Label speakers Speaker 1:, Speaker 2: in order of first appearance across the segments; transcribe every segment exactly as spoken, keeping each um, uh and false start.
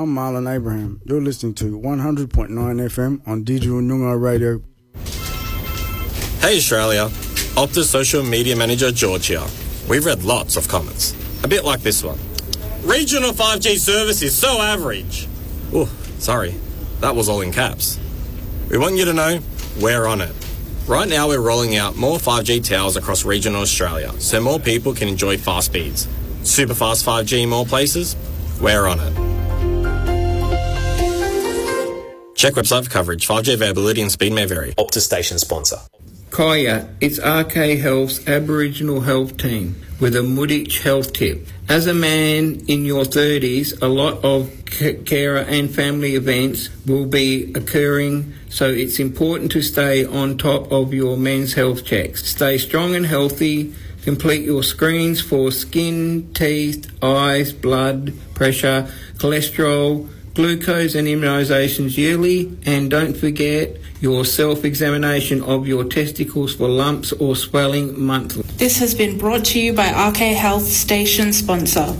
Speaker 1: I'm Marlon Abraham. You're listening to one hundred point nine F M on Digital Noongar Radio.
Speaker 2: Hey Australia, Optus Social Media Manager George here. We've read lots of comments, a bit like this one. Regional five G service is so average. Oh, sorry, that was all in caps. We want you to know we're on it. Right now we're rolling out more five G towers across regional Australia so more people can enjoy fast speeds. Super fast five G in more places? We're on it. Check website for coverage. five G availability and speed may vary.
Speaker 3: Optus station sponsor.
Speaker 4: Kaya, it's R K Health's Aboriginal Health Team with a Muditch health tip. As a man in your thirties, a lot of carer and family events will be occurring, so it's important to stay on top of your men's health checks. Stay strong and healthy. Complete your screens for skin, teeth, eyes, blood, pressure, cholesterol, glucose and immunisations yearly. And don't forget your self-examination of your testicles for lumps or swelling monthly.
Speaker 5: This has been brought to you by R K Health Station sponsor.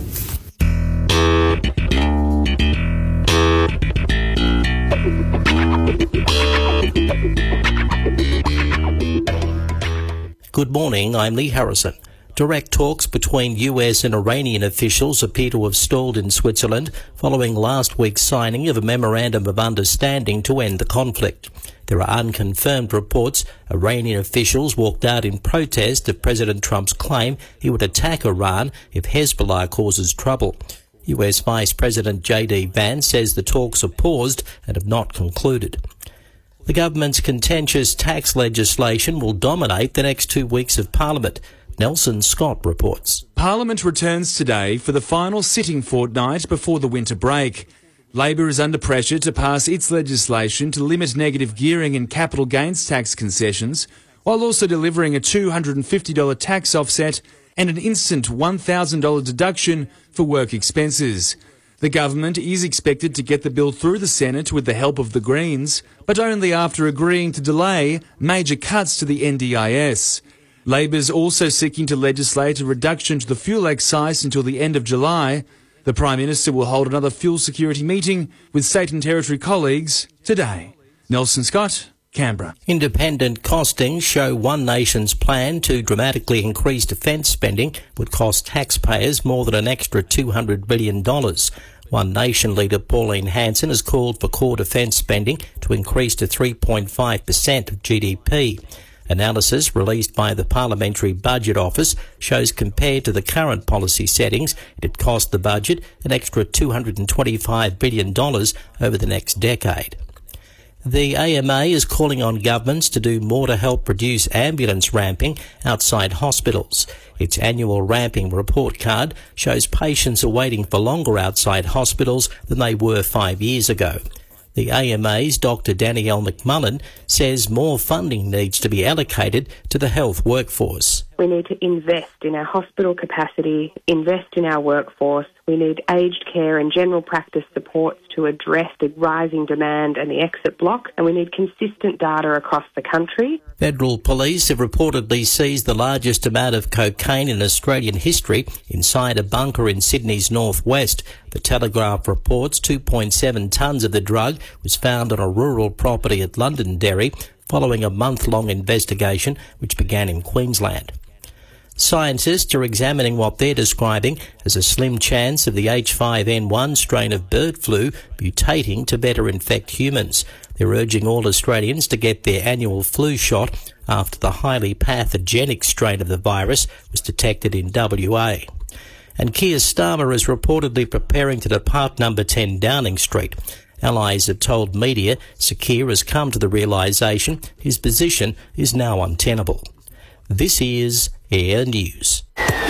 Speaker 6: Good morning, I'm Lee Harrison. Direct talks between U S and Iranian officials appear to have stalled in Switzerland following last week's signing of a memorandum of understanding to end the conflict. There are unconfirmed reports Iranian officials walked out in protest of President Trump's claim he would attack Iran if Hezbollah causes trouble. U S Vice President J D Vance says the talks are paused and have not concluded. The government's contentious tax legislation will dominate the next two weeks of Parliament. Nelson Scott reports.
Speaker 7: Parliament returns today for the final sitting fortnight before the winter break. Labor is under pressure to pass its legislation to limit negative gearing and capital gains tax concessions, while also delivering a two hundred fifty dollars tax offset and an instant one thousand dollars deduction for work expenses. The government is expected to get the bill through the Senate with the help of the Greens, but only after agreeing to delay major cuts to the N D I S. Labor's also seeking to legislate a reduction to the fuel excise until the end of July. The Prime Minister will hold another fuel security meeting with state and territory colleagues today. Nelson Scott, Canberra.
Speaker 6: Independent costings show One Nation's plan to dramatically increase defence spending would cost taxpayers more than an extra two hundred billion dollars. One Nation leader Pauline Hanson has called for core defence spending to increase to three point five percent of G D P. Analysis released by the Parliamentary Budget Office shows compared to the current policy settings, it'd cost the budget an extra two hundred twenty-five billion dollars over the next decade. The A M A is calling on governments to do more to help reduce ambulance ramping outside hospitals. Its annual ramping report card shows patients are waiting for longer outside hospitals than they were five years ago. The A M A's Doctor Danielle McMullen says more funding needs to be allocated to the health workforce.
Speaker 8: We need to invest in our hospital capacity, invest in our workforce. We need aged care and general practice supports to address the rising demand and the exit block, and we need consistent data across the country.
Speaker 6: Federal police have reportedly seized the largest amount of cocaine in Australian history inside a bunker in Sydney's northwest. The Telegraph reports two point seven tonnes of the drug was found on a rural property at Londonderry following a month-long investigation which began in Queensland. Scientists are examining what they're describing as a slim chance of the H five N one strain of bird flu mutating to better infect humans. They're urging all Australians to get their annual flu shot after the highly pathogenic strain of the virus was detected in W A. And Keir Starmer is reportedly preparing to depart number ten Downing Street. Allies have told media Sir Keir has come to the realisation his position is now untenable. This is Air News.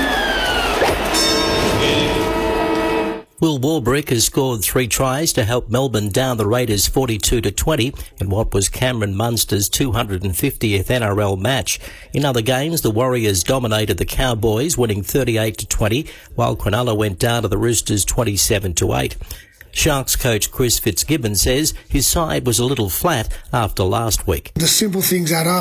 Speaker 6: Will Warbrick has scored three tries to help Melbourne down the Raiders forty-two to twenty in what was Cameron Munster's two hundred fiftieth N R L match. In other games, the Warriors dominated the Cowboys, winning thirty-eight to twenty, while Cronulla went down to the Roosters twenty-seven to eight. Sharks coach Chris Fitzgibbon says his side was a little flat after last week.
Speaker 9: The simple things add up.